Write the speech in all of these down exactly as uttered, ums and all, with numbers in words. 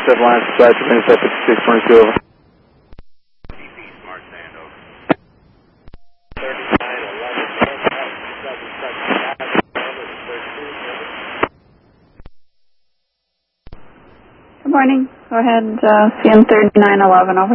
intercept line dispatch, intercept fifty-six twenty-two, over. Smart Sand, over. Good morning. Go ahead, uh, C M thirty-nine eleven, over.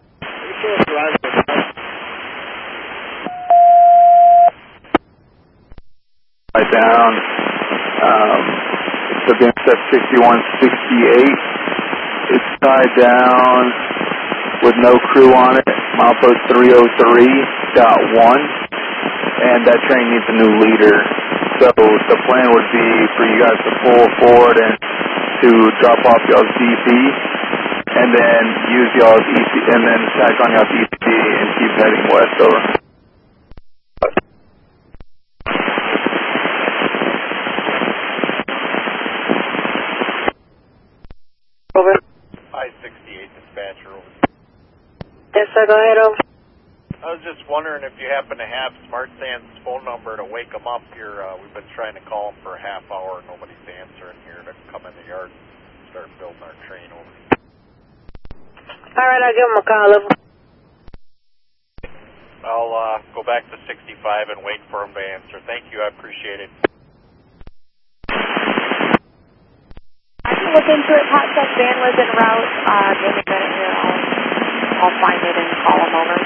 Right down, um, so the intercept sixty-one sixty-eight, it's tied down with no crew on it, milepost three oh three dot one, and that train needs a new leader. So the plan would be for you guys to pull forward and to drop off y'all's D C, and then use y'all's E C, and then tack on y'all's E C and keep heading west, over. Over. five sixty-eight dispatcher, over. Yes, sir, go ahead, over. I was just wondering if you happen to have Smart Sand's phone number to wake them up here. Uh, we've been trying to call them for a half hour. Nobody's answering here to come in the yard and start building our train over. All right, I'll give them a call, over. I'll uh, go back to sixty-five and wait for them to answer. Thank you. I appreciate it. I can look into it. Hot Stuff van was en route. Uh, give me a minute here. I'll, I'll find it and call them over.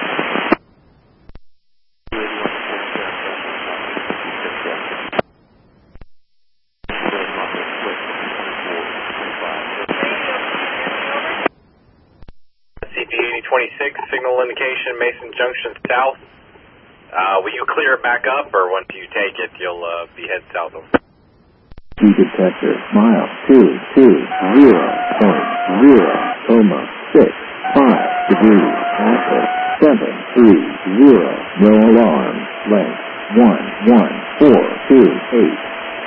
C P eighty twenty-six, signal indication, Mason Junction south. Uh, will you clear it back up, or once you take it, you'll uh, be head south over? Key detector, mile two two zero point zero, coma six five degrees, alpha seven three zero, no alarm, length one one four two eight,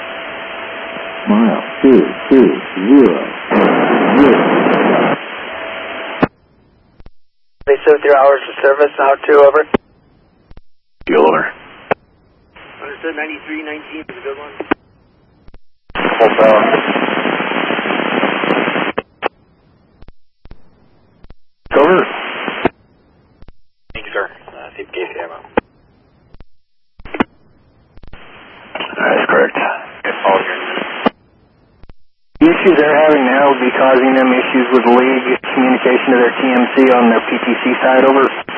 mile two two zero zero. They serve your hours of service now too, over. Deal, over. Understood, ninety-three nineteen is a good one. Full power. Over. Thank you, sir. Uh, C P K C ammo. That's correct. All here. The issues they're having now would be causing them issues with league communication to their T M C on their P T C side, over.